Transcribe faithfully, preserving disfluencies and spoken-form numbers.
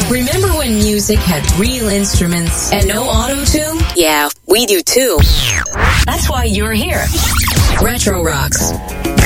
Remember when music had real instruments and no auto-tune? Yeah, we do too. That's why you're here. Retro Rocks.